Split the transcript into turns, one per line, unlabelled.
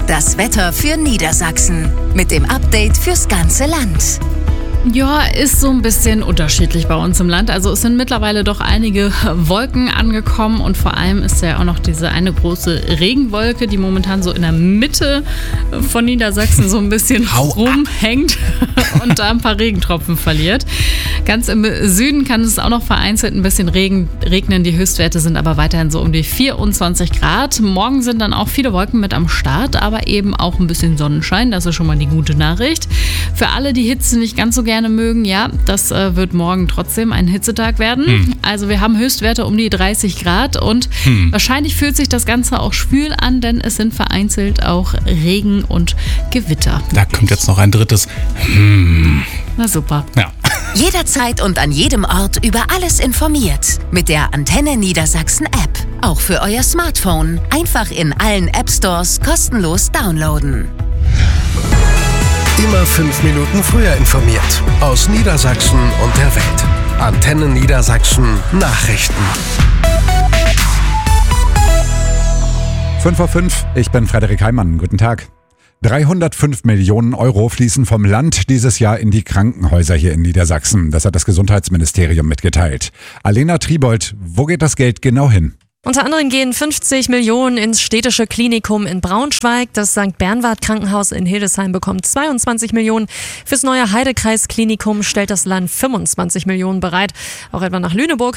Das Wetter für Niedersachsen mit dem Update fürs ganze Land.
Ja, ist so ein bisschen unterschiedlich bei uns im Land. Also es sind mittlerweile doch einige Wolken angekommen und vor allem ist ja auch noch diese eine große Regenwolke, die momentan so in der Mitte von Niedersachsen so ein bisschen rumhängt und da ein paar Regentropfen verliert. Ganz im Süden kann es auch noch vereinzelt ein bisschen regnen. Die Höchstwerte sind aber weiterhin so um die 24 Grad. Morgen sind dann auch viele Wolken mit am Start, aber eben auch ein bisschen Sonnenschein. Das ist schon mal die gute Nachricht. Für alle, die Hitze nicht ganz so gerne mögen, ja, das wird morgen trotzdem ein Hitzetag werden. Also wir haben Höchstwerte um die 30 Grad und wahrscheinlich fühlt sich das Ganze auch schwül an, denn es sind vereinzelt auch Regen und Gewitter.
Da kommt jetzt noch ein drittes.
Na super.
Ja.
Jederzeit und an jedem Ort über alles informiert. Mit der Antenne Niedersachsen App. Auch für euer Smartphone. Einfach in allen App Stores kostenlos downloaden.
Immer 5 Minuten früher informiert. Aus Niedersachsen und der Welt. Antenne Niedersachsen Nachrichten.
5:05 Uhr, ich bin Frederik Heimann. Guten Tag. 305 Millionen Euro fließen vom Land dieses Jahr in die Krankenhäuser hier in Niedersachsen. Das hat das Gesundheitsministerium mitgeteilt. Alena Triebold, wo geht das Geld genau hin?
Unter anderem gehen 50 Millionen ins städtische Klinikum in Braunschweig. Das St. Bernward Krankenhaus in Hildesheim bekommt 22 Millionen. Fürs neue Heidekreis Klinikum stellt das Land 25 Millionen bereit. Auch etwa nach Lüneburg